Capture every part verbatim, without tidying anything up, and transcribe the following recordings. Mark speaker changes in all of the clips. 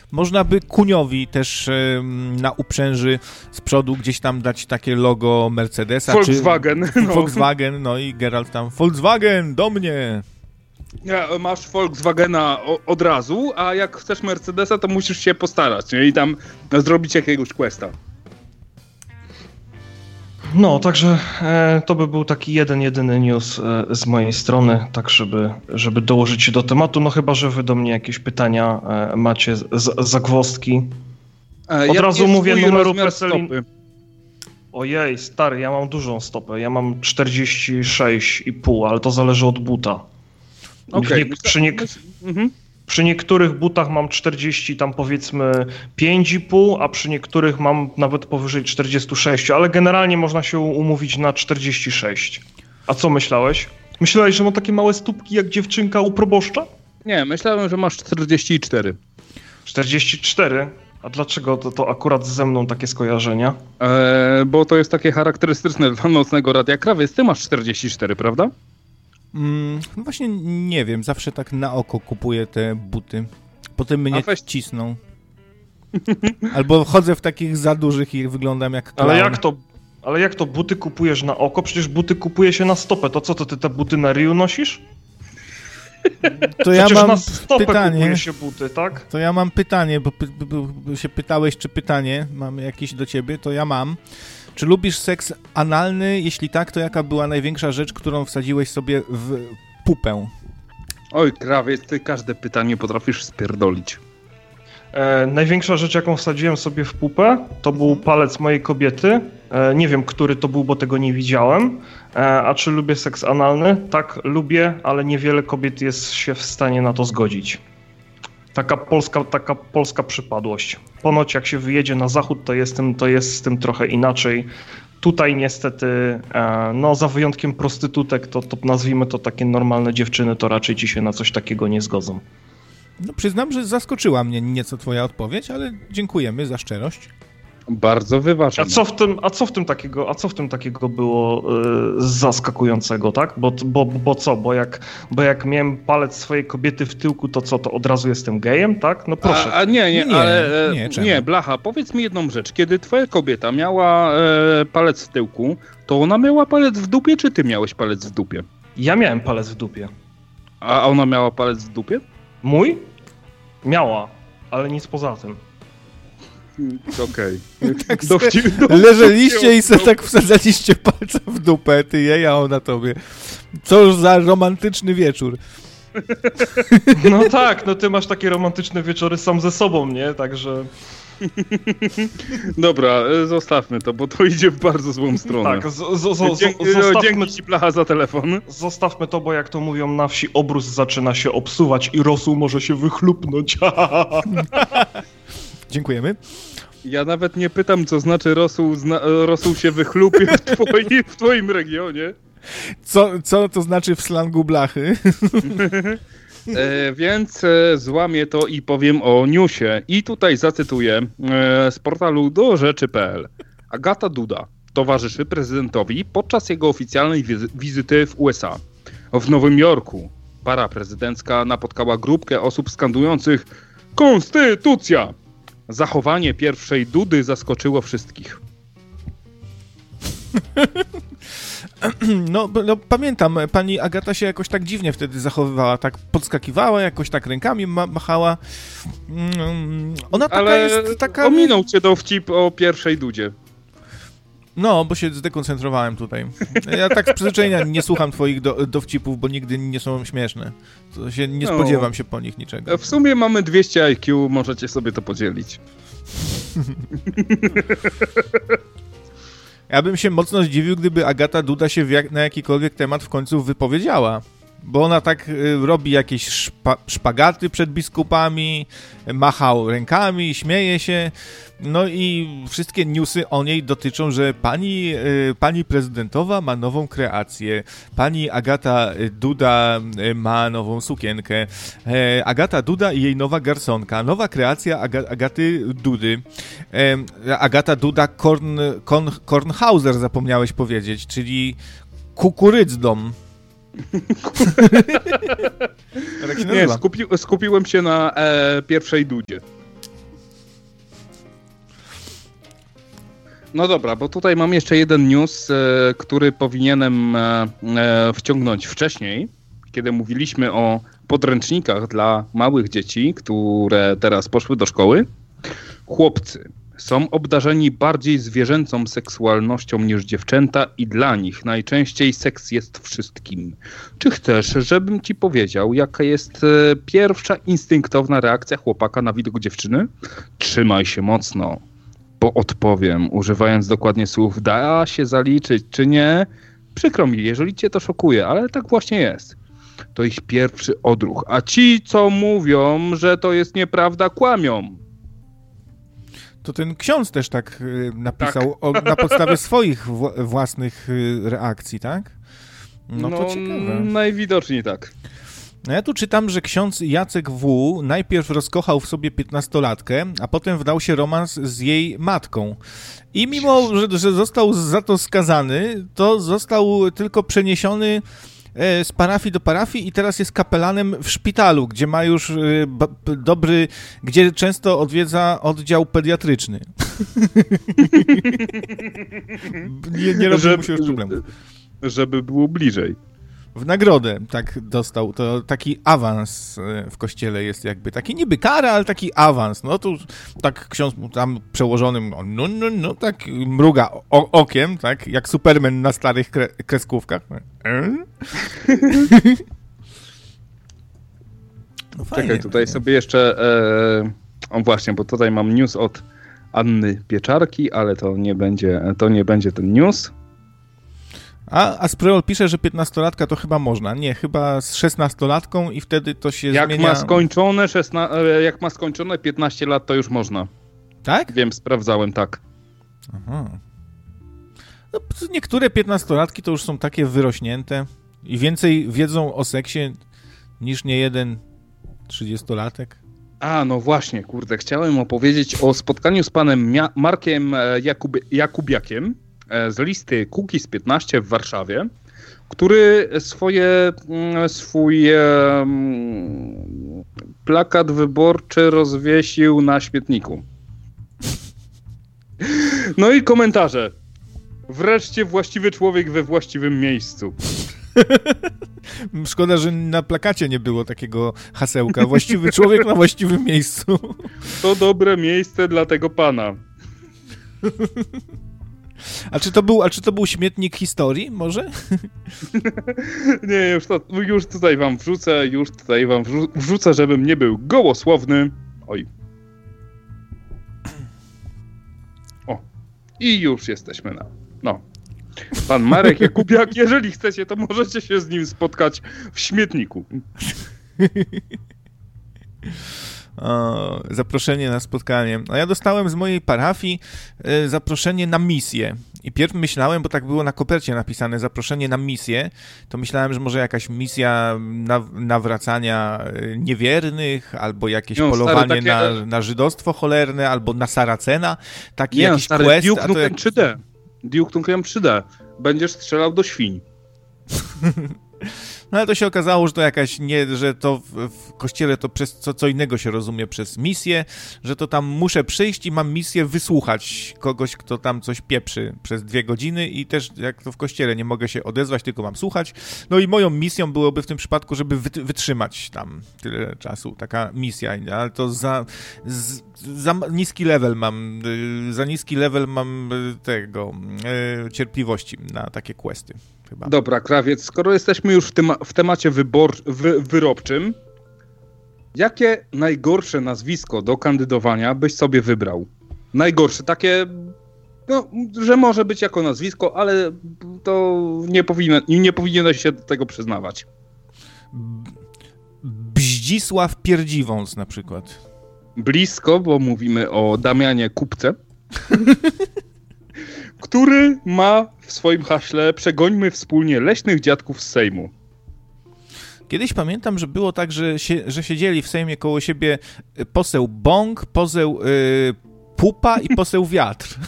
Speaker 1: Można by kuniowi też y, na uprzęży z przodu gdzieś tam dać takie logo Mercedesa.
Speaker 2: Volkswagen.
Speaker 1: Czy,
Speaker 2: no.
Speaker 1: Volkswagen, no i Geralt tam, Volkswagen, do mnie!
Speaker 2: Ja, masz Volkswagena o, od razu, a jak chcesz Mercedesa, to musisz się postarać, nie? I tam zrobić jakiegoś questa.
Speaker 3: No, także e, to by był taki jeden, jedyny news e, z mojej strony, tak żeby, żeby dołożyć się do tematu, no chyba, że wy do mnie jakieś pytania e, macie, z, z, zagwozdki.
Speaker 2: E,
Speaker 3: Od
Speaker 2: jak
Speaker 3: razu
Speaker 2: jest
Speaker 3: mówię
Speaker 2: twój
Speaker 3: numeru
Speaker 2: rozmiar
Speaker 3: Preselin.
Speaker 2: stopy?
Speaker 3: Ojej, stary, ja mam dużą stopę, ja mam czterdzieści sześć i pół, ale to zależy od buta.
Speaker 2: Okej.
Speaker 3: Nie, przy, nie,
Speaker 2: Mhm.
Speaker 3: przy niektórych butach mam czterdzieści, tam powiedzmy pięć i pół, a przy niektórych mam nawet powyżej czterdzieści sześć, ale generalnie można się umówić na czterdzieści sześć. A co myślałeś? Myślałeś, że mam takie małe stópki jak dziewczynka u proboszcza?
Speaker 2: Nie, myślałem, że masz czterdzieści cztery.
Speaker 3: czterdzieści cztery? A dlaczego to, to akurat ze mną takie skojarzenia?
Speaker 2: Eee, bo to jest takie charakterystyczne dla Nocnego Radia Krawiec. Ty masz czterdzieści cztery, prawda?
Speaker 1: Mm, no właśnie nie wiem, zawsze tak na oko kupuję te buty. Potem mnie
Speaker 2: weź...
Speaker 1: cisną. Albo chodzę w takich za dużych i wyglądam jak clown.
Speaker 3: Ale jak to, ale jak to buty kupujesz na oko? Przecież buty kupuje się na stopę. To co, to ty te buty na ryju nosisz?
Speaker 1: To ja
Speaker 3: Przecież
Speaker 1: mam
Speaker 3: na stopę
Speaker 1: pytanie.
Speaker 3: kupuje się buty, tak?
Speaker 1: To ja mam pytanie, bo py, by, się pytałeś, czy pytanie mam jakieś do ciebie, to ja mam. Czy lubisz seks analny? Jeśli tak, to jaka była największa rzecz, którą wsadziłeś sobie w pupę?
Speaker 2: Oj, Krawiec, ty każde pytanie potrafisz spierdolić.
Speaker 3: E, największa rzecz, jaką wsadziłem sobie w pupę, to był palec mojej kobiety. E, nie wiem, który to był, bo tego nie widziałem. E, a czy lubię seks analny? Tak, lubię, ale niewiele kobiet jest się w stanie na to zgodzić. Taka polska, taka polska przypadłość. Ponoć jak się wyjedzie na zachód, to jest, tym, to jest z tym trochę inaczej. Tutaj niestety, e, no za wyjątkiem prostytutek, to, to nazwijmy to takie normalne dziewczyny, to raczej ci się na coś takiego nie zgodzą.
Speaker 1: No przyznam, że zaskoczyła mnie nieco twoja odpowiedź, ale dziękujemy za szczerość.
Speaker 2: Bardzo
Speaker 3: A
Speaker 2: wyważone.
Speaker 3: co w tym, a co w tym takiego, a co w tym takiego było y, zaskakującego, tak? Bo, bo, bo co, bo jak, bo jak miałem palec swojej kobiety w tyłku, to co, to od razu jestem gejem, tak? No proszę.
Speaker 2: A, a nie, nie,
Speaker 1: Nie,
Speaker 2: ale
Speaker 1: nie,
Speaker 2: nie,
Speaker 1: czemu?
Speaker 2: nie, Blacha, powiedz mi jedną rzecz. Kiedy twoja kobieta miała e, palec w tyłku, to ona miała palec w dupie, czy ty miałeś palec w dupie?
Speaker 3: Ja miałem palec w dupie.
Speaker 2: A ona miała palec w dupie?
Speaker 3: Mój? Miała, ale nic poza tym.
Speaker 2: Okej.
Speaker 1: Tak
Speaker 2: Dowcip-
Speaker 1: se leżeliście i se tak wsadzaliście palca w dupę, ty jej, a ona tobie. Co za romantyczny wieczór.
Speaker 3: No tak, no ty masz takie romantyczne wieczory sam ze sobą, nie? Także...
Speaker 2: Dobra, e, zostawmy to, bo to idzie w bardzo złą stronę.
Speaker 3: Tak, z, z, z,
Speaker 2: Dzięki,
Speaker 3: z, zostawmy,
Speaker 2: dzięki ci, Blacha, za telefon.
Speaker 3: zostawmy to, bo jak to mówią na wsi, obrus zaczyna się obsuwać i rosół może się wychlupnąć.
Speaker 1: Dziękujemy.
Speaker 2: Ja nawet nie pytam, co znaczy rosół, zna, rosół się wychlupie w twoim, w twoim regionie.
Speaker 1: Co, co to znaczy w slangu Blachy?
Speaker 2: E, więc e, złamię to i powiem o newsie. I tutaj zacytuję e, z portalu do rzeczy kropka p l. Agata Duda towarzyszy prezydentowi podczas jego oficjalnej wizy- wizyty w U S A. W Nowym Jorku para prezydencka napotkała grupkę osób skandujących Konstytucja! Zachowanie pierwszej Dudy zaskoczyło wszystkich.
Speaker 1: No, no, pamiętam, pani Agata się jakoś tak dziwnie wtedy zachowywała, tak podskakiwała, jakoś tak rękami ma- machała. Mm, Ona taka
Speaker 2: Ale
Speaker 1: jest taka...
Speaker 2: ominął cię dowcip o pierwszej Dudzie.
Speaker 1: No, bo się zdekoncentrowałem tutaj. Ja tak z przyzwyczajenia nie słucham twoich do, dowcipów, bo nigdy nie są śmieszne. To się, nie
Speaker 2: No.
Speaker 1: spodziewam się po nich niczego.
Speaker 2: W sumie mamy dwieście I Q, możecie sobie to podzielić.
Speaker 1: Ja bym się mocno zdziwił, gdyby Agata Duda się w jak, na jakikolwiek temat w końcu wypowiedziała. Bo ona tak y, robi jakieś szpa, szpagaty przed biskupami, macha rękami, śmieje się. No i wszystkie newsy o niej dotyczą, że pani, y, pani prezydentowa ma nową kreację. Pani Agata Duda y, ma nową sukienkę. E, Agata Duda i jej nowa garsonka. Nowa kreacja Aga, Agaty Dudy. E, Agata Duda Korn, Korn, Kornhauser zapomniałeś powiedzieć, czyli kukuryddom. Tak się
Speaker 2: Nie,
Speaker 1: nazywa.
Speaker 2: skupi, skupiłem się na e, pierwszej Dudzie. No dobra, bo tutaj mam jeszcze jeden news, e, który powinienem e, e, wciągnąć wcześniej, kiedy mówiliśmy o podręcznikach dla małych dzieci, które teraz poszły do szkoły. Chłopcy są obdarzeni bardziej zwierzęcą seksualnością niż dziewczęta i dla nich najczęściej seks jest wszystkim. Czy chcesz, żebym ci powiedział, jaka jest e, pierwsza instynktowna reakcja chłopaka na widok dziewczyny? Trzymaj się mocno, bo odpowiem, używając dokładnie słów da się zaliczyć czy nie. Przykro mi, jeżeli cię to szokuje, ale tak właśnie jest. To ich pierwszy odruch, a ci, co mówią, że to jest nieprawda, kłamią.
Speaker 1: To ten ksiądz też tak y, napisał tak. O, na podstawie swoich w, własnych y, reakcji, tak? No, no to ciekawe.
Speaker 2: Najwidoczniej tak.
Speaker 1: No ja tu czytam, że ksiądz Jacek W. najpierw rozkochał w sobie piętnastolatkę, a potem wdał się romans z jej matką. I mimo, że, że został za to skazany, to został tylko przeniesiony z parafii do parafii i teraz jest kapelanem w szpitalu, gdzie ma już dobry, gdzie często odwiedza oddział pediatryczny. nie nie robi mu się już problemu.
Speaker 2: Żeby było bliżej.
Speaker 1: W nagrodę tak dostał, to taki awans w kościele jest jakby, taki niby kara, ale taki awans. No to tak ksiądz mu tam przełożonym, no, no, no, no tak mruga o, okiem, tak, jak Superman na starych kre, kreskówkach.
Speaker 2: No fajnie, czekaj, tutaj fajnie. Sobie jeszcze, e, o właśnie, bo tutaj mam news od Anny Pieczarki, ale to nie będzie, to nie będzie ten news.
Speaker 1: A Aspreol pisze, że piętnastolatka to chyba można. Nie, chyba z szesnastolatką i wtedy to się
Speaker 2: jak
Speaker 1: zmienia...
Speaker 2: Ma skończone szesna... Jak ma skończone piętnaście lat, to już można.
Speaker 1: Tak?
Speaker 2: Wiem, sprawdzałem, tak.
Speaker 1: Aha. No, niektóre piętnastolatki to już są takie wyrośnięte i więcej wiedzą o seksie niż niejeden trzydziestolatek.
Speaker 2: A, no właśnie, kurde, chciałem opowiedzieć o spotkaniu z panem Mia- Markiem Jakub- Jakubiakiem z listy Kukiz piętnaście w Warszawie, który swoje, swój plakat wyborczy rozwiesił na śmietniku. No i komentarze. Wreszcie właściwy człowiek we właściwym miejscu.
Speaker 1: Szkoda, że na plakacie nie było takiego hasełka. Właściwy człowiek na właściwym miejscu.
Speaker 2: To dobre miejsce dla tego pana.
Speaker 1: A czy to był, a czy to był śmietnik historii, może?
Speaker 2: Nie, już, to, już tutaj wam wrzucę, już tutaj wam wrzucę, żebym nie był gołosłowny. Oj. O. I już jesteśmy na... No. Pan Marek Jakubiak, jeżeli chcecie, to możecie się z nim spotkać w śmietniku.
Speaker 1: O, zaproszenie na spotkanie. A ja dostałem z mojej parafii y, zaproszenie na misję. I pierw myślałem, bo tak było na kopercie napisane, zaproszenie na misję, to myślałem, że może jakaś misja naw- nawracania niewiernych, albo jakieś no, polowanie stary, takie... na, na żydostwo cholerne, albo na Saracena. Taki
Speaker 2: Nie,
Speaker 1: jakiś
Speaker 2: stary,
Speaker 1: quest.
Speaker 2: Duke
Speaker 1: a to jak...
Speaker 2: trzy D. Duke Nukem trzy D. Będziesz strzelał do świń.
Speaker 1: No ale to się okazało, że to jakaś, nie, że to w, w kościele to przez co, co innego się rozumie przez misję, że to tam muszę przyjść i mam misję wysłuchać kogoś, kto tam coś pieprzy przez dwie godziny i też jak to w kościele nie mogę się odezwać, tylko mam słuchać. No i moją misją byłoby w tym przypadku, żeby wytrzymać tam tyle czasu, taka misja, ale to za, z, za niski level mam, za niski level mam tego cierpliwości na takie questy. Chyba.
Speaker 2: Dobra, Krawiec, skoro jesteśmy już w, tym, w temacie wybor, wy, wyrobczym, jakie najgorsze nazwisko do kandydowania byś sobie wybrał? Najgorsze, takie, no, że może być jako nazwisko, ale to nie, powinien, nie powinieneś się do tego przyznawać.
Speaker 1: Bździsław Pierdziwąs na przykład.
Speaker 2: Blisko, bo mówimy o Damianie Kupce. Który ma w swoim haśle przegońmy wspólnie leśnych dziadków z Sejmu.
Speaker 1: Kiedyś pamiętam, że było tak, że, się, że siedzieli w Sejmie koło siebie poseł Bąk, poseł y, Pupa i poseł Wiatr.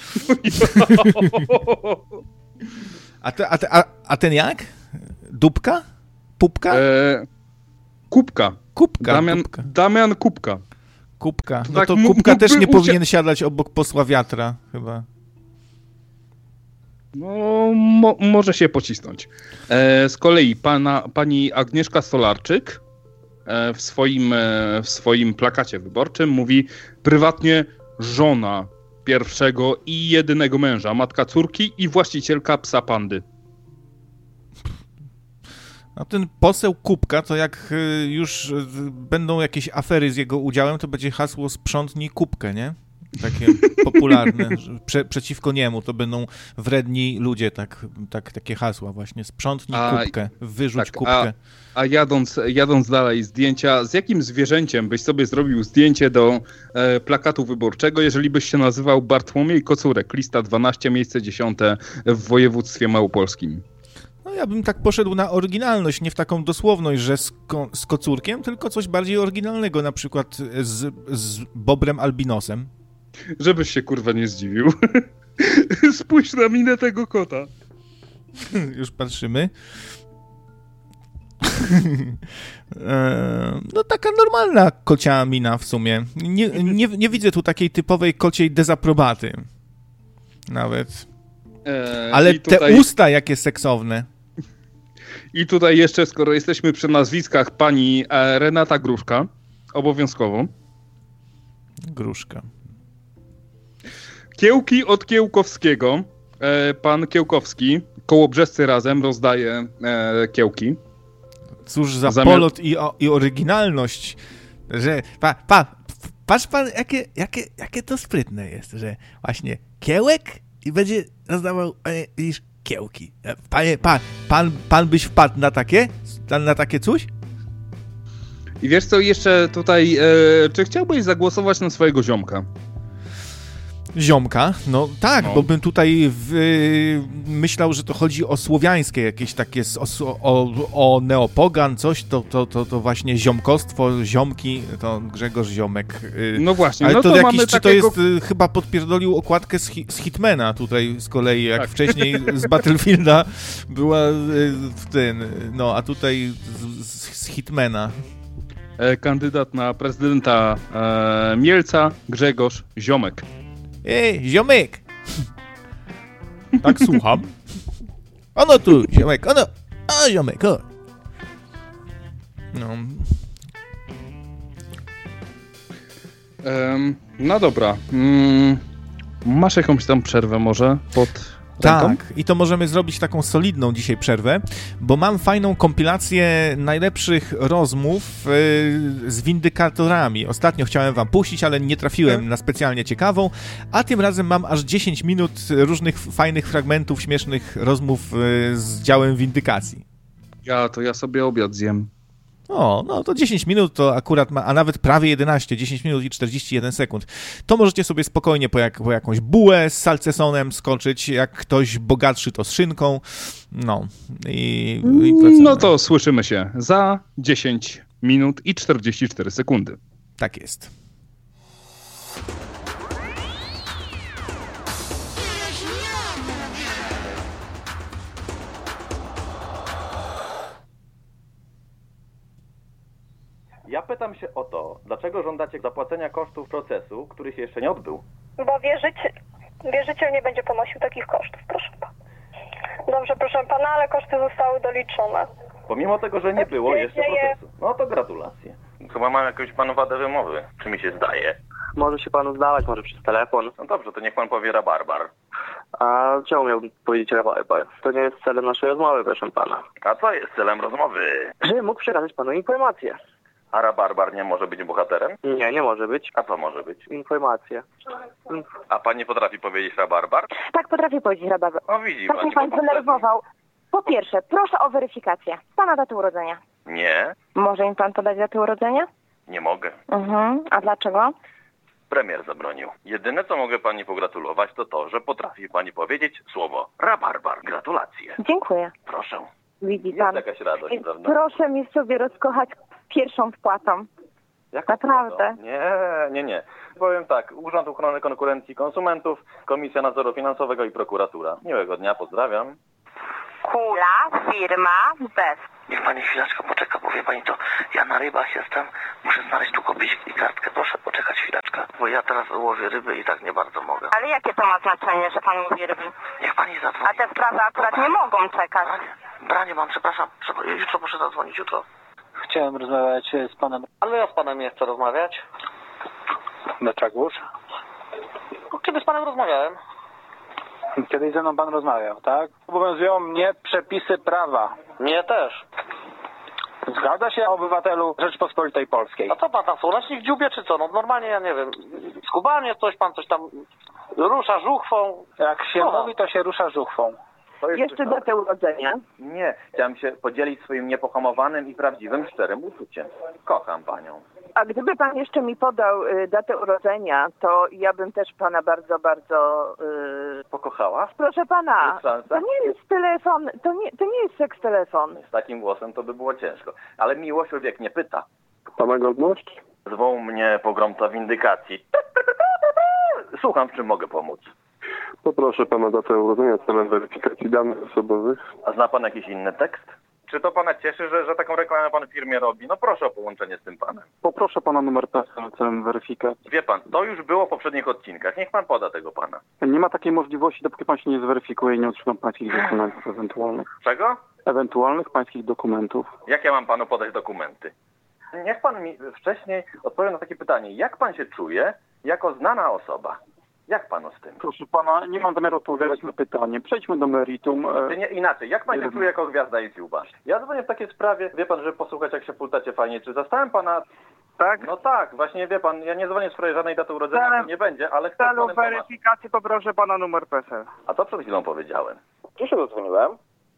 Speaker 1: a, te, a, te, a, a ten jak? Dupka? Pupka? E,
Speaker 2: Kupka.
Speaker 1: Kupka.
Speaker 2: Damian,
Speaker 1: Kupka.
Speaker 2: Damian Kupka.
Speaker 1: Kupka. No tak to Kupka też nie powinien siadać obok posła Wiatra chyba.
Speaker 2: No, mo, może się pocisnąć. E, z kolei pana, pani Agnieszka Solarczyk e, w, swoim, e, w swoim plakacie wyborczym mówi prywatnie żona pierwszego i jedynego męża, matka córki i właścicielka psa pandy.
Speaker 1: A ten poseł Kupka, to jak już będą jakieś afery z jego udziałem, to będzie hasło sprzątnij Kupkę, nie? Takie popularne, prze, przeciwko niemu to będą wredni ludzie, tak, tak, takie hasła właśnie, sprzątnij a, Kupkę, wyrzuć tak, Kupkę.
Speaker 2: A, a jadąc, jadąc dalej zdjęcia, z jakim zwierzęciem byś sobie zrobił zdjęcie do e, plakatu wyborczego, jeżeli byś się nazywał Bartłomiej Kocurek, lista dwanaście, miejsce dziesiąte w województwie małopolskim?
Speaker 1: No ja bym tak poszedł na oryginalność, nie w taką dosłowność, że z, ko, z kocurkiem, tylko coś bardziej oryginalnego, na przykład z, z bobrem albinosem.
Speaker 2: Żebyś się kurwa nie zdziwił. Spójrz na minę tego kota.
Speaker 1: Już patrzymy. No taka normalna kocia mina w sumie. Nie, nie, nie widzę tu takiej typowej kociej dezaprobaty. Nawet. Eee, Ale tutaj... te usta jakie seksowne.
Speaker 2: I tutaj jeszcze, skoro jesteśmy przy nazwiskach, pani Renata Gruszka. Obowiązkowo.
Speaker 1: Gruszka.
Speaker 2: Kiełki od Kiełkowskiego. E, pan Kiełkowski, Kołobrzescy razem rozdaje e, kiełki.
Speaker 1: Cóż za Zamiar... polot i, o, i oryginalność, że pa, pa, patrz pan, jakie, jakie, jakie to sprytne jest, że właśnie kiełek i będzie rozdawał, widzisz, kiełki. Panie, pan, pan, pan byś wpadł na takie, na takie coś?
Speaker 2: I wiesz co, jeszcze tutaj, e, czy chciałbyś zagłosować na swojego ziomka?
Speaker 1: Ziomka? No tak, no. Bo bym tutaj w, myślał, że to chodzi o słowiańskie jakieś takie, o, o, o neopogan, coś, to, to, to, to właśnie ziomkostwo, ziomki, to Grzegorz Ziomek.
Speaker 2: No właśnie,
Speaker 1: ale
Speaker 2: no
Speaker 1: to,
Speaker 2: to
Speaker 1: jakiś,
Speaker 2: mamy
Speaker 1: czy
Speaker 2: takiego...
Speaker 1: to jest, chyba podpierdolił okładkę z, z Hitmana tutaj z kolei, jak tak. Wcześniej z Battlefielda była w ten, no a tutaj z, z Hitmana.
Speaker 2: Kandydat na prezydenta e, Mielca, Grzegorz Ziomek.
Speaker 1: Ej, ziomek! Tak, słucham. Ono tu, ziomek, ono. O, ziomek, o. No.
Speaker 2: Um, no dobra. Mm, masz jakąś tam przerwę może pod...
Speaker 1: Tak, ręką? I to możemy zrobić taką solidną dzisiaj przerwę, bo mam fajną kompilację najlepszych rozmów yy, z windykatorami. Ostatnio chciałem wam puścić, ale nie trafiłem hmm. na specjalnie ciekawą, a tym razem mam aż dziesięć minut różnych fajnych fragmentów, śmiesznych rozmów yy, z działem windykacji.
Speaker 2: Ja, to ja sobie obiad zjem.
Speaker 1: O, no to dziesięć minut to akurat ma, a nawet prawie jedenaście, dziesięć minut i czterdzieści jeden sekund. To możecie sobie spokojnie po, jak, po jakąś bułę z salcesonem skoczyć, jak ktoś bogatszy to z szynką. No i, i
Speaker 2: no to słyszymy się za dziesięć minut i czterdzieści cztery sekundy.
Speaker 1: Tak jest.
Speaker 4: Ja pytam się o to, dlaczego żądacie zapłacenia kosztów procesu, który się jeszcze nie odbył?
Speaker 5: Bo wierzyciel, wierzyciel nie będzie ponosił takich kosztów, proszę pana. Dobrze, proszę pana, ale koszty zostały doliczone.
Speaker 4: Pomimo tego, że nie było jeszcze procesu. No to gratulacje. Chyba mam jakąś panu wadę wymowy, czy mi się zdaje.
Speaker 6: Może się panu zdawać, może przez telefon.
Speaker 4: No dobrze, to niech pan powie rabarbar.
Speaker 6: A czemu miałbym powiedzieć rabarbar? To nie jest celem naszej rozmowy, proszę pana.
Speaker 4: A co jest celem rozmowy?
Speaker 6: Że mógł przekazać panu informację.
Speaker 4: A rabarbar nie może być bohaterem?
Speaker 6: Nie, nie może być.
Speaker 4: A co może być?
Speaker 6: Informacje.
Speaker 4: A pan nie potrafi powiedzieć rabarbar?
Speaker 7: Tak, potrafię powiedzieć rabarbar.
Speaker 4: O, widzi
Speaker 7: tak
Speaker 4: pani.
Speaker 7: Tak mnie pan zdenerwował. Po pierwsze, proszę o weryfikację. Pana daty urodzenia.
Speaker 4: Nie.
Speaker 7: Może mi pan podać datę urodzenia?
Speaker 4: Nie mogę.
Speaker 7: Mhm. A dlaczego?
Speaker 4: Premier zabronił. Jedyne, co mogę pani pogratulować, to to, że potrafi pani powiedzieć słowo rabarbar. Gratulacje.
Speaker 7: Dziękuję.
Speaker 4: Proszę.
Speaker 7: Widzi pan.
Speaker 4: Jest jakaś radość, prawda?
Speaker 7: Proszę mnie sobie rozkochać pierwszą wpłatą.
Speaker 4: Jak
Speaker 7: Naprawdę?
Speaker 4: To? Nie, nie, nie. Powiem tak, Urząd Ochrony Konkurencji i Konsumentów, Komisja Nadzoru Finansowego i Prokuratura. Miłego dnia, pozdrawiam.
Speaker 7: Kula, firma, bez.
Speaker 8: Niech pani chwileczkę poczeka, bo wie pani to, ja na rybach jestem, muszę znaleźć długopisik i kartkę, proszę poczekać chwileczkę, bo ja teraz łowię ryby i tak nie bardzo mogę.
Speaker 7: Ale Ale jakie to ma znaczenie, że pan mówi ryby?
Speaker 8: Niech pani zadzwoni.
Speaker 7: A te sprawy akurat nie mogą czekać.
Speaker 8: Branie, branie mam, przepraszam. Jutro muszę zadzwonić, jutro.
Speaker 9: Chciałem rozmawiać z panem.
Speaker 8: Ale ja z panem nie chcę rozmawiać.
Speaker 9: Dlaczegoż?
Speaker 8: Kiedy z panem rozmawiałem?
Speaker 9: Kiedyś ze mną pan rozmawiał, tak? Obowiązują mnie przepisy prawa.
Speaker 8: Mnie też.
Speaker 9: Zgadza się, obywatelu Rzeczpospolitej Polskiej.
Speaker 8: A co pan tam, słonecznik dziubie czy co? No normalnie, ja nie wiem, skubanie coś, pan coś tam rusza żuchwą.
Speaker 9: Jak się
Speaker 8: no.
Speaker 9: mówi, to się rusza żuchwą.
Speaker 7: Jeszcze datę urodzenia?
Speaker 4: Nie, chciałem się podzielić swoim niepohamowanym i prawdziwym, szczerym uczuciem. Kocham panią.
Speaker 7: A gdyby pan jeszcze mi podał y, datę urodzenia, to ja bym też pana bardzo, bardzo... Y...
Speaker 4: Pokochała?
Speaker 7: Proszę pana,
Speaker 4: Jest szansa?
Speaker 7: to nie jest telefon, to nie, to nie jest seks telefon.
Speaker 4: Z takim głosem to by było ciężko. Ale miłość o wiek nie pyta.
Speaker 10: Pana godność?
Speaker 4: Zwoł mnie pogromca windykacji. Słucham, w czym mogę pomóc.
Speaker 10: Poproszę pana datę urodzenia celem weryfikacji danych osobowych.
Speaker 4: A zna pan jakiś inny tekst? Czy to pana cieszy, że, że taką reklamę pan w firmie robi? No proszę o połączenie z tym panem.
Speaker 10: Poproszę pana numer PESEL celem weryfikacji.
Speaker 4: Wie pan, to już było w poprzednich odcinkach. Niech pan poda tego pana.
Speaker 10: Nie ma takiej możliwości, dopóki pan się nie zweryfikuje i nie otrzyma pańskich dokumentów ewentualnych.
Speaker 4: Czego?
Speaker 10: Ewentualnych pańskich dokumentów.
Speaker 4: Jak ja mam panu podać dokumenty? Niech pan mi wcześniej odpowie na takie pytanie. Jak pan się czuje jako znana osoba? Jak panu z tym?
Speaker 10: Proszę pana, nie mam zamiaru odpowiadać na pytanie. Przejdźmy do meritum.
Speaker 4: Czy nie, inaczej, jak pan się czuje jako gwiazda YouTube'a? Ja dzwonię w takiej sprawie, wie pan, żeby posłuchać, jak się pultacie fajnie. Czy zastałem pana...
Speaker 10: Tak?
Speaker 4: No tak, właśnie wie pan, ja nie dzwonię w sprawie żadnej daty urodzenia,
Speaker 10: Celem-
Speaker 4: to nie będzie, ale chcę
Speaker 10: W celu
Speaker 4: panem pomagać.
Speaker 10: weryfikacji poproszę pana numer PESEL.
Speaker 4: A co przed chwilą powiedziałem?
Speaker 6: Gdzie się dodzwoniłem?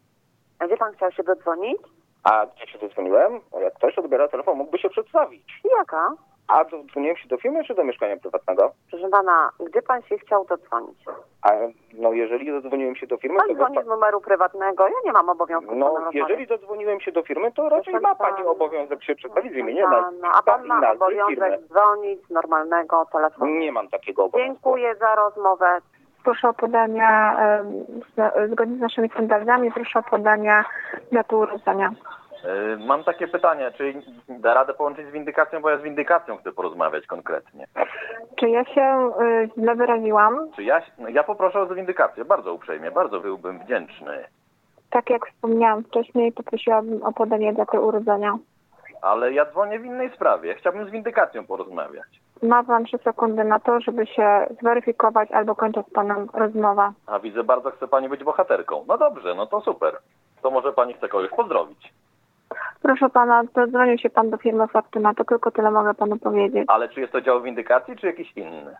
Speaker 7: A gdzie pan chciał się dodzwonić?
Speaker 6: A gdzie się dodzwoniłem? Jak ktoś odbiera telefon, mógłby się przedstawić.
Speaker 7: Jaka?
Speaker 6: A dodzwoniłem się do firmy czy do mieszkania prywatnego?
Speaker 7: Proszę pana, gdzie pan się chciał dodzwonić?
Speaker 6: A no jeżeli zadzwoniłem się do firmy,
Speaker 7: Pan
Speaker 6: to...
Speaker 7: dzwoni z numeru prywatnego, ja nie mam obowiązku z panem
Speaker 6: No
Speaker 7: rozmawiać.
Speaker 6: jeżeli zadzwoniłem się do firmy, to raczej
Speaker 7: Proszę
Speaker 6: ma
Speaker 7: pana.
Speaker 6: pani obowiązek się przedstawić w imieniu
Speaker 7: Pana, a pan
Speaker 6: i
Speaker 7: ma
Speaker 6: nazwy
Speaker 7: obowiązek
Speaker 6: firmy.
Speaker 7: dzwonić z normalnego telefonu.
Speaker 6: Nie mam takiego obowiązku.
Speaker 7: Dziękuję za rozmowę.
Speaker 5: Proszę o podania, e, z, zgodnie z naszymi standardami, proszę o podania daty urodzenia.
Speaker 4: Yy, mam takie pytanie, czy da radę połączyć z windykacją, bo ja z windykacją chcę porozmawiać konkretnie.
Speaker 5: Czy ja się y, źle wyraziłam?
Speaker 4: Czy ja, no ja poproszę o windykację, bardzo uprzejmie, bardzo byłbym wdzięczny.
Speaker 5: Tak jak wspomniałam wcześniej, poprosiłabym o podanie daty urodzenia.
Speaker 4: Ale ja dzwonię w innej sprawie, chciałbym z windykacją porozmawiać.
Speaker 5: Ma pan trzy sekundy na to, żeby się zweryfikować albo kończę z panem rozmowę.
Speaker 4: A widzę, bardzo chce pani być bohaterką. No dobrze, no to super. To może pani chce kogoś pozdrowić.
Speaker 5: Proszę pana, dodzwonił się pan do firmy Fortuna, to tylko tyle mogę panu powiedzieć.
Speaker 4: Ale czy jest to dział windykacji, czy jakiś inny?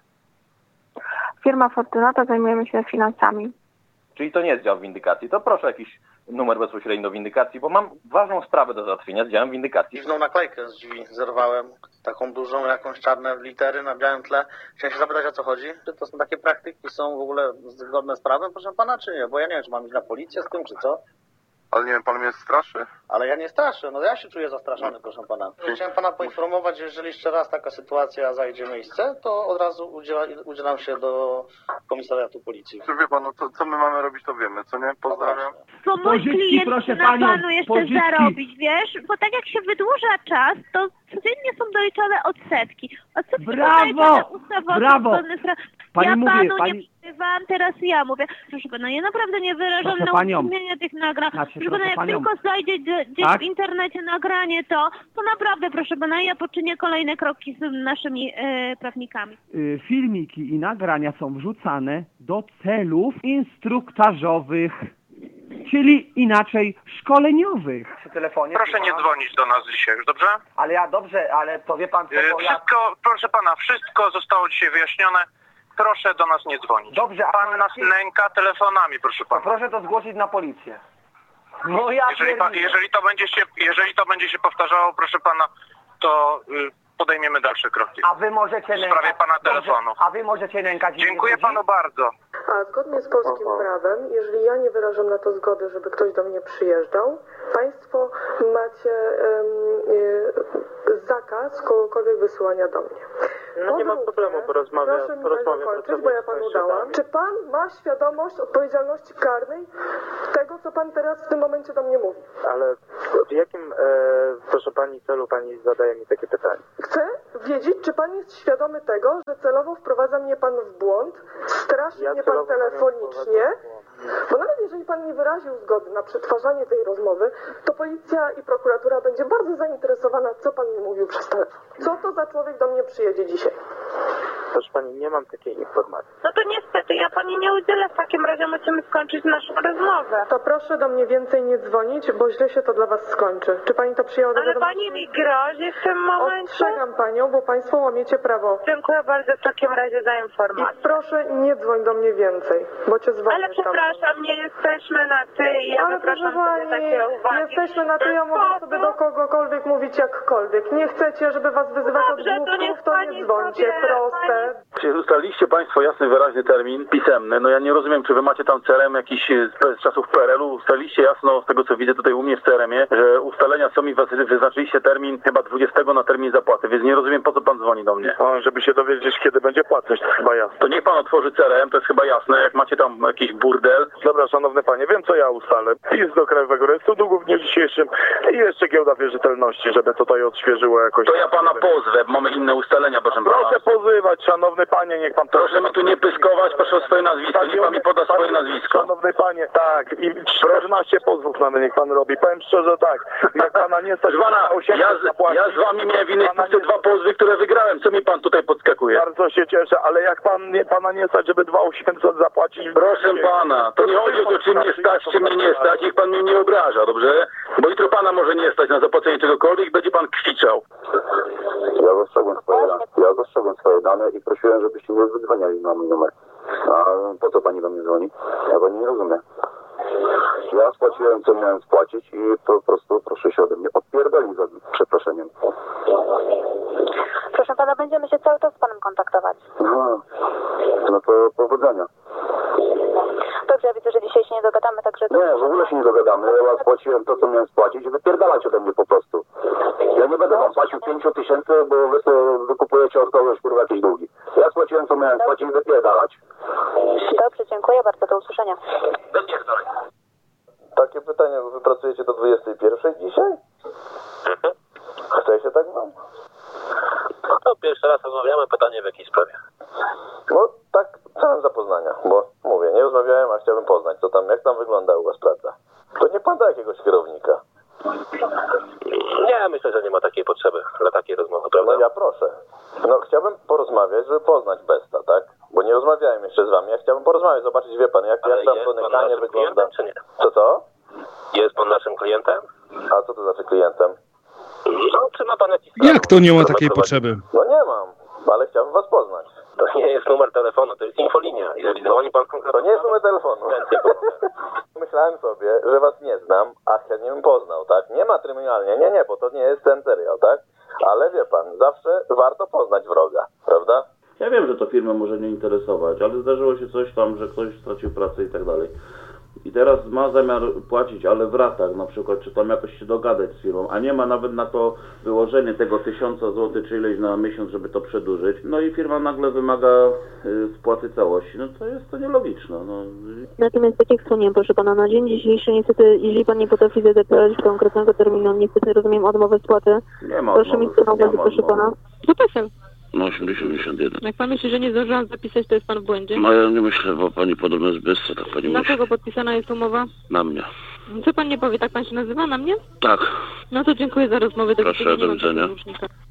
Speaker 5: Firma Fortuna, to zajmujemy się finansami.
Speaker 4: Czyli to nie jest dział windykacji, to proszę jakiś numer bezpośredni do windykacji, bo mam ważną sprawę do załatwienia z działem windykacji.
Speaker 8: Dziwną naklejkę z drzwi zerwałem, taką dużą, jakąś czarne litery na białym tle. Chciałem się zapytać, o co chodzi? Czy to są takie praktyki, są w ogóle zgodne z prawem, proszę pana, czy nie? Bo ja nie wiem, czy mam iść na policję z tym, czy co?
Speaker 10: Ale nie wiem, pan mnie straszy?
Speaker 8: Ale ja nie straszę, no ja się czuję zastraszony, proszę pana. Chciałem pana poinformować, że jeżeli jeszcze raz taka sytuacja zajdzie miejsce, to od razu udziela, udzielam się do komisariatu policji.
Speaker 10: Czy wie pan, no to co my mamy robić, to wiemy, co nie? Pozdrawiam.
Speaker 11: Bo mój klient chce na panu jeszcze zarobić, wiesz? Bo tak jak się wydłuża czas, to codziennie są doliczone odsetki. Odsetki
Speaker 12: Brawo! Brawo! Pani
Speaker 11: ja
Speaker 12: mówi,
Speaker 11: panu
Speaker 12: pani...
Speaker 11: nie przerywałam, teraz ja mówię. Proszę pana, ja naprawdę nie wyrażam
Speaker 12: Proszę
Speaker 11: na
Speaker 12: panią.
Speaker 11: uwzględnienie tych nagrań.
Speaker 12: Znaczy,
Speaker 11: Proszę pana,
Speaker 12: proszę
Speaker 11: jak
Speaker 12: panią.
Speaker 11: tylko znajdzie gdzie- gdzieś
Speaker 12: Tak?
Speaker 11: w internecie nagranie to, to naprawdę, proszę pana, ja poczynię kolejne kroki z naszymi e, prawnikami.
Speaker 12: Y, filmiki i nagrania są wrzucane do celów instruktażowych, czyli inaczej szkoleniowych.
Speaker 9: Przy telefonie.
Speaker 13: Proszę nie dzwonić do nas dzisiaj, już dobrze?
Speaker 9: Ale ja dobrze, ale to wie pan co,
Speaker 13: Yy,
Speaker 9: bo ja...
Speaker 13: Wszystko, proszę pana, wszystko zostało dzisiaj wyjaśnione. Proszę do nas nie dzwonić.
Speaker 9: Dobrze, a
Speaker 13: Pan nas nęka telefonami, proszę pana.
Speaker 9: proszę to zgłosić na policję. No ja
Speaker 13: Jeżeli, pa,
Speaker 9: pierdolę.
Speaker 13: jeżeli, to będzie się, jeżeli to będzie się powtarzało, proszę pana, to y, podejmiemy dalsze kroki.
Speaker 9: A wy możecie
Speaker 13: W
Speaker 9: nękać...
Speaker 13: sprawie pana
Speaker 9: Dobrze,
Speaker 13: telefonu.
Speaker 9: A wy możecie nękać...
Speaker 13: Dziękuję
Speaker 9: ludzi?
Speaker 13: panu bardzo.
Speaker 14: A zgodnie z polskim prawem, jeżeli ja nie wyrażam na to zgody, żeby ktoś do mnie przyjeżdżał, państwo macie um, e, zakaz kogokolwiek wysyłania do mnie.
Speaker 10: No nie ma problemu, porozmawiam.
Speaker 14: Proszę mi dać dokończyć, bo ja panu dałam. Czy pan ma świadomość odpowiedzialności karnej tego, co pan teraz w tym momencie do mnie mówi?
Speaker 10: Ale w jakim, e, proszę pani, celu pani zadaje mi takie pytanie?
Speaker 14: Chcę, wiedzieć, czy pan jest świadomy tego, że celowo wprowadza mnie pan w błąd, straszy
Speaker 6: Ja
Speaker 14: mnie pan
Speaker 6: celowo
Speaker 14: telefonicznie, bo nawet jeżeli pan nie wyraził zgody na przetwarzanie tej rozmowy, to policja i prokuratura będzie bardzo zainteresowana, co pan mi mówił przez telefon. Co to za człowiek do mnie przyjedzie dzisiaj?
Speaker 6: Proszę pani, nie mam takiej informacji.
Speaker 11: No to niestety, ja pani nie udzielę, w takim razie musimy skończyć naszą rozmowę.
Speaker 14: To proszę do mnie więcej nie dzwonić, bo źle się to dla was skończy. Czy pani to przyjęła do
Speaker 11: Ale
Speaker 14: wiadomości?
Speaker 11: pani mi grozi w tym momencie?
Speaker 14: Ostrzegam panią, bo państwo łamiecie prawo.
Speaker 11: Dziękuję bardzo w takim razie za
Speaker 14: I
Speaker 11: informację.
Speaker 14: proszę nie dzwoń do mnie więcej, bo cię zwolnię.
Speaker 11: Ale przepraszam, nie jesteśmy na ty i ja
Speaker 14: Ale proszę
Speaker 11: wypraszam sobie
Speaker 14: pani,
Speaker 11: takie uwagi.
Speaker 14: jesteśmy na ty, ja mogę sobie do kogokolwiek mówić jakkolwiek. Nie chcecie, żeby was wyzywać od
Speaker 11: Dobrze, to niech
Speaker 14: głupków, to
Speaker 11: pani
Speaker 14: nie dzwońcie,
Speaker 11: sobie-
Speaker 14: proste.
Speaker 10: Czy ustaliliście Państwo jasny, wyraźny termin pisemny? No ja nie rozumiem, czy Wy macie tam C R M jakiś z, z czasów P R L u. Ustaliliście jasno, z tego co widzę tutaj u mnie w C R M ie, że ustalenia są i wyznaczyliście termin chyba dwudziestego na termin zapłaty, więc nie rozumiem, po co Pan dzwoni do mnie.
Speaker 13: O, żeby się dowiedzieć, kiedy będzie płatność, to chyba jasne.
Speaker 10: To niech Pan otworzy C R M, to jest chyba jasne, jak macie tam jakiś burdel.
Speaker 13: Dobra, szanowny panie, wiem co ja ustalę. Jest do Krajowego Rejestru Długów w dniu dzisiejszym i jeszcze giełda wierzytelności, żeby tutaj odświeżyło jakoś...
Speaker 10: To ja Pana pozwę, mamy inne ustalenia, proszę Pana.
Speaker 13: Proszę pozywać, szanowny panie, niech pan...
Speaker 10: Proszę mi tu nie pyskować, proszę o swoje nazwisko, niech Pan mi poda swoje nazwisko.
Speaker 13: Szanowny panie, tak, i czternaście pozwów mamy, niech pan robi. Powiem szczerze tak, jak pana nie stać...
Speaker 10: Proszę Pana, ja z, ja z Wami miałem w innej spółce dwa pozwy, które wygrałem. Co mi Pan tutaj podskakuje?
Speaker 13: Bardzo się cieszę, ale jak pan nie, pana nie stać, żeby dwa tysiące osiemset zapłacić...
Speaker 10: Proszę Pana, to nie chodzi o to, czy mnie stać, czy mnie nie stać, niech Pan mnie nie obraża, dobrze? Bo jutro Pana może nie stać na zapłacenie czegokolwiek i będzie Pan kwiczał.
Speaker 15: Ja zastrzegłem swoje, ja zastrzegłem swoje dane i prosiłem, żebyście nie wydzwaniali na mój numer. A po co pani do mnie dzwoni? Ja pani nie rozumiem. Ja spłaciłem, co miałem spłacić i po prostu proszę się ode mnie odpierdolić za przeproszeniem.
Speaker 16: Proszę pana, będziemy się cały czas z panem kontaktować.
Speaker 15: Aha. No to powodzenia.
Speaker 16: Dobrze, ja widzę, że dzisiaj się nie dogadamy, także...
Speaker 15: Nie, w ogóle się nie dogadamy. Ja spłaciłem to, co miałem spłacić i wypierdalać ode mnie po prostu. Ja nie będę wam płacił pięciu tysięcy, bo wy sobie wykupujecie od kogoś, kurwa, jakieś długi. Ja spłaciłem, co miałem spłacić i wypierdalać.
Speaker 16: Dobrze, dziękuję bardzo, do usłyszenia.
Speaker 4: Takie pytanie, wy pracujecie do dwudziestej pierwszej dzisiaj? Chce się tak wam?
Speaker 17: No, pierwszy raz rozmawiamy, pytanie w jakiej sprawie?
Speaker 4: No, tak celem zapoznania, bo mówię, nie rozmawiałem, a chciałbym poznać, co tam, jak tam wygląda u was praca. To nie pan da jakiegoś kierownika.
Speaker 17: Nie, myślę, że nie ma takiej potrzeby dla takiej rozmowy, prawda?
Speaker 4: No ja proszę. No chciałbym porozmawiać, żeby poznać Besta, tak? Bo nie rozmawiałem jeszcze z wami, ja chciałbym porozmawiać, zobaczyć, wie pan, jak, jak tam to nykanie wygląda.
Speaker 17: Czy nie?
Speaker 4: Co, co?
Speaker 17: Jest pan naszym klientem?
Speaker 4: A co to znaczy klientem?
Speaker 17: No, czy ma pan jakiś...
Speaker 2: Jak to nie ma takiej potrzeby?
Speaker 4: No nie mam, ale chciałbym was poznać.
Speaker 17: To nie jest numer telefonu, to jest infolinia. Jeżeli dzwoni pan konkretnie...
Speaker 4: To nie jest numer telefonu. Myślałem sobie, że was nie znam, a chętnie bym poznał, tak? Nie matrymonalnie, nie, nie, bo to nie jest ten serial, tak? Ale wie pan, zawsze warto poznać wroga, prawda?
Speaker 18: Ja wiem, że to firmę może nie interesować, ale zdarzyło się coś tam, że ktoś stracił pracę i tak dalej. I teraz ma zamiar płacić, ale w ratach na przykład, czy tam jakoś się dogadać z firmą, a nie ma nawet na to wyłożenie tego tysiąca złotych, czy ileś na miesiąc, żeby to przedłużyć. No i firma nagle wymaga y, spłaty całości. No to jest to nielogiczne. No.
Speaker 19: Natomiast tak jak wspomniałem, proszę pana, na dzień dzisiejszy niestety, jeżeli pan nie potrafi zadeklarować konkretnego terminu, niestety rozumiem odmowę spłaty.
Speaker 18: Nie ma
Speaker 19: Proszę
Speaker 18: odmowy,
Speaker 19: mi to na uwadze, proszę
Speaker 18: odmowy.
Speaker 19: pana. Zapisem.
Speaker 20: No osiemdziesiąt osiemdziesiąt jeden.
Speaker 19: Jak pan myśli, że nie zdążyłam zapisać, to jest pan w błędzie?
Speaker 20: No ja nie myślę, bo pani podobno jest bystro, tak pani
Speaker 19: Na
Speaker 20: myśli.
Speaker 19: kogo podpisana jest umowa?
Speaker 20: Na mnie.
Speaker 19: Co pan nie powie, tak pan się nazywa? Na mnie?
Speaker 20: Tak.
Speaker 19: No to dziękuję za rozmowę. Do
Speaker 20: Proszę,
Speaker 19: widzenia,
Speaker 20: do
Speaker 19: nie mam
Speaker 20: widzenia.
Speaker 19: takiego różnika.